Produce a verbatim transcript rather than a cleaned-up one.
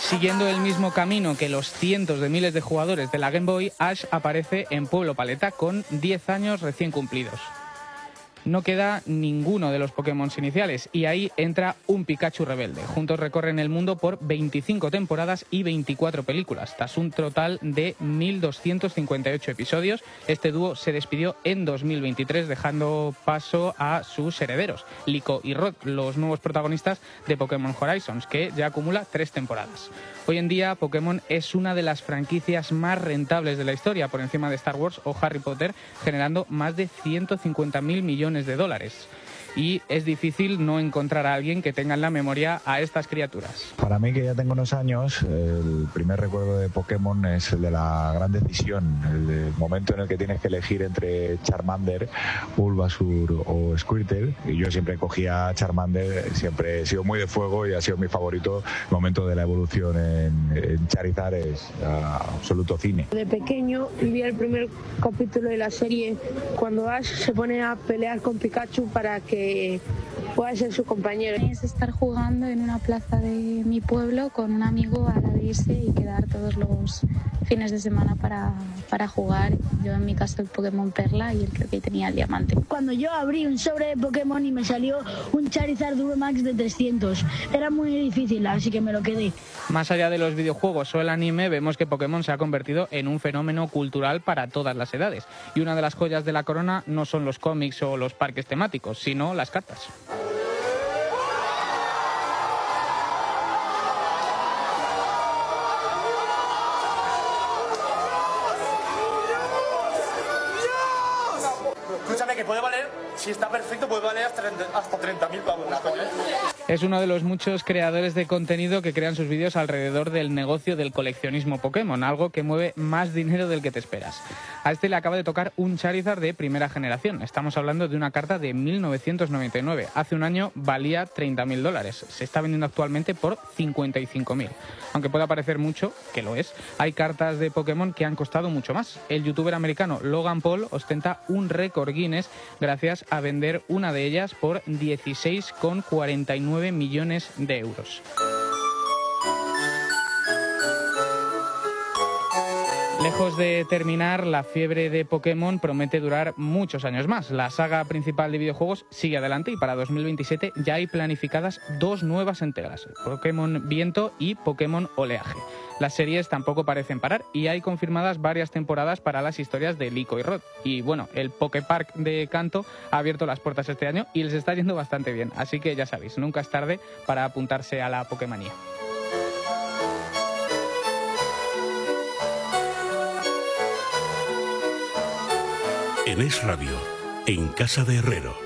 Siguiendo el mismo camino que los cientos de miles de jugadores de la Game Boy, Ash aparece en Pueblo Paleta con diez años recién cumplidos. No queda ninguno de los Pokémon iniciales y ahí entra un Pikachu rebelde. Juntos recorren el mundo por veinticinco temporadas y veinticuatro películas. Tras un total de mil doscientos cincuenta y ocho episodios, este dúo se despidió en dos mil veintitrés, dejando paso a sus herederos, Liko y Rod, los nuevos protagonistas de Pokémon Horizons, que ya acumula tres temporadas. Hoy en día, Pokémon es una de las franquicias más rentables de la historia, por encima de Star Wars o Harry Potter, generando más de ciento cincuenta mil millones de dólares. Y es difícil no encontrar a alguien que tenga en la memoria a estas criaturas. Para mí, que ya tengo unos años, el primer recuerdo de Pokémon es el de la gran decisión, el momento en el que tienes que elegir entre Charmander, Bulbasaur o Squirtle, y yo siempre cogía Charmander, siempre he sido muy de fuego y ha sido mi favorito. El momento de la evolución en, en Charizard es uh, absoluto cine. De pequeño vi el primer capítulo de la serie cuando Ash se pone a pelear con Pikachu para que pueda ser su compañero. Es estar jugando en una plaza de mi pueblo con un amigo a la de irse y quedar todos los fines de semana para, para jugar. Yo en mi caso el Pokémon Perla y él creo que tenía el Diamante. Cuando yo abrí un sobre de Pokémon y me salió un Charizard Duro Max de trescientos, era muy difícil, así que me lo quedé. Más allá de los videojuegos o el anime, vemos que Pokémon se ha convertido en un fenómeno cultural para todas las edades. Y una de las joyas de la corona no son los cómics o los parques temáticos, sino las cartas. Escúchame, que puede valer, si está perfecto, puede valer hasta treinta mil pavos. Es uno de los muchos creadores de contenido que crean sus vídeos alrededor del negocio del coleccionismo Pokémon, algo que mueve más dinero del que te esperas. A este le acaba de tocar un Charizard de primera generación. Estamos hablando de una carta de mil novecientos noventa y nueve. Hace un año valía treinta mil dólares. Se está vendiendo actualmente por cincuenta y cinco mil. Aunque pueda parecer mucho, que lo es, hay cartas de Pokémon que han costado mucho más. El youtuber americano Logan Paul ostenta un récord Guinness gracias a vender una de ellas por dieciséis coma cuarenta y nueve millones de euros. Lejos de terminar, la fiebre de Pokémon promete durar muchos años más. La saga principal de videojuegos sigue adelante y para dos mil veintisiete ya hay planificadas dos nuevas entregas, Pokémon Viento y Pokémon Oleaje. Las series tampoco parecen parar y hay confirmadas varias temporadas para las historias de Liko y Rod. Y bueno, el Poképark de Kanto ha abierto las puertas este año y les está yendo bastante bien. Así que ya sabéis, nunca es tarde para apuntarse a la Pokémonía. En Es Radio, en Casa de Herrero.